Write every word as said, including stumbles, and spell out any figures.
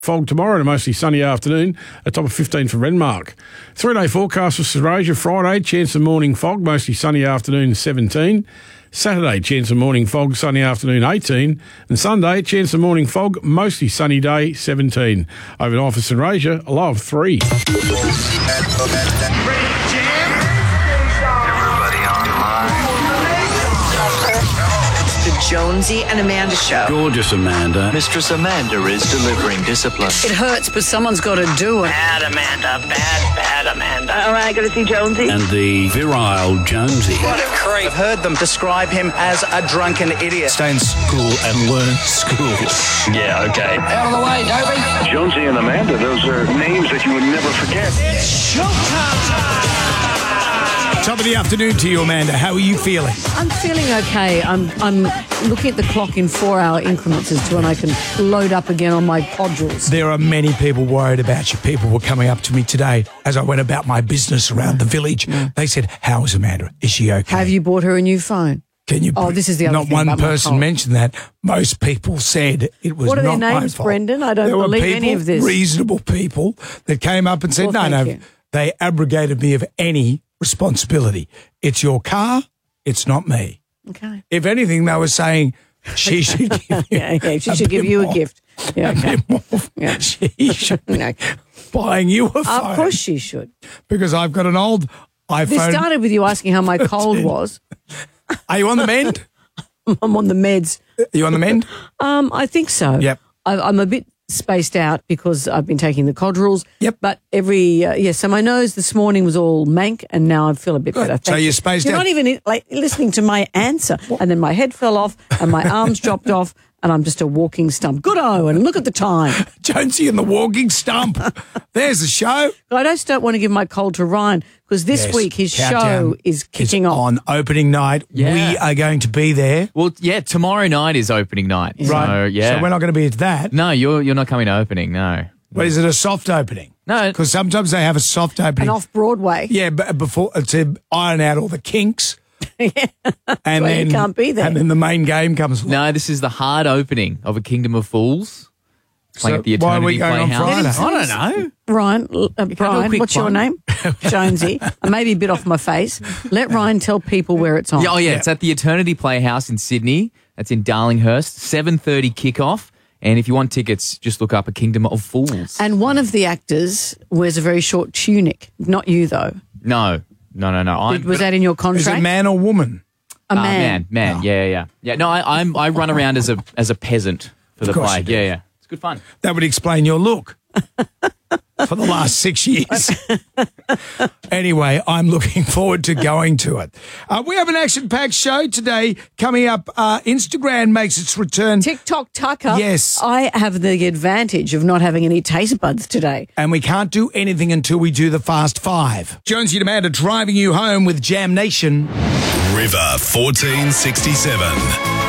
Fog tomorrow and a mostly sunny afternoon, a top of fifteen for Renmark. Three-day forecast for St Aurelia. Friday, chance of morning fog, mostly sunny afternoon, seventeen. Saturday, chance of morning fog, sunny afternoon, eighteen. And Sunday, chance of morning fog, mostly sunny day, seventeen. Overnight for St Aurelia, a low of three. The Jonesy and Amanda Show. Gorgeous Amanda. Mistress Amanda is delivering discipline. It hurts, but someone's got to do it. Bad Amanda, bad, bad Amanda. All right, going to see Jonesy. And the virile Jonesy. What a creep. I've heard them describe him as a drunken idiot. Stay in school and learn school. Yeah, okay. Out of the way, Dopey. Jonesy and Amanda, those are names that you would never forget. It's showtime! Top of the afternoon to you, Amanda. How are you feeling? I'm feeling okay. I'm I'm looking at the clock in four-hour increments as to when I can load up again on my podrels. There are many people worried about you. People were coming up to me today as I went about my business around the village. Mm. They said, how is Amanda? Is she okay? Have you bought her a new phone? Can you? Oh, this is the other Not thing one about my person cold. mentioned that. Most people said it was What are not their names, my fault. Brendan? I don't there believe were people, any of this. Reasonable people that came up and said, Well, no, thank no, you. they abrogated me of any responsibility. It's your car. It's not me. Okay. If anything, they were saying she should give you Yeah, yeah, she a should give bit you more- a gift. Yeah, a okay. bit more. Yeah. She should be No. buying you a phone. Of course she should. Because I've got an old iPhone. This started with you asking how my cold was. Are you on the mend? I'm on the meds. Are you on the mend? Um, I think so. Yep. I, I'm a bit spaced out because I've been taking the Codrils. Yep. But every, uh, yeah, so my nose this morning was all mank and now I feel a bit Good. better. So Thank you're you. spaced You're out? not even like listening to my answer. And then my head fell off and my arms dropped off and I'm just a walking stump. Good Owen, look at the time. Jonesy and the walking stump. There's the show. I just don't want to give my cold to Ryan because this Yes, week his Countdown show is kicking is off. on opening night. Yeah. We are going to be there. Well, yeah, tomorrow night is opening night. So, Right. yeah. So we're not going to be at that. No, you're you're not coming to opening, no. But is it a soft opening? No. Because sometimes they have a soft opening. And off Broadway. Yeah, but before to iron out all the kinks. and why you then can't be there. And then the main game comes along. No, this is the hard opening of A Kingdom of Fools. Playing So at the why are we Eternity going on Playhouse. Friday? I don't know. Ryan, uh, do a Brian, quick what's your one. name? Jonesy. I may be a bit off my face. Let Ryan tell people where it's on. Yeah, oh yeah, Yeah. it's at the Eternity Playhouse in Sydney. That's in Darlinghurst. seven thirty kickoff. And if you want tickets, just look up A Kingdom of Fools. And one of the actors wears a very short tunic. Not you, though. no, no, no, no. I'm, Was that in your Is contract? it man or woman? A Uh, man. man, man. Yeah, yeah, yeah. Yeah, no, I, I'm I run around as a as a peasant for the Of course play. you do. Yeah, yeah. It's good fun. That would explain your look for the last six years. Anyway, I'm looking forward to going to it. Uh, we have an action-packed show today coming up. Uh, Instagram makes its return. TikTok Tucker. Yes. I have the advantage of not having any taste buds today. And we can't do anything until we do the Fast Five. Jonesy and Amanda driving you home with Jam Nation. River fourteen sixty-seven.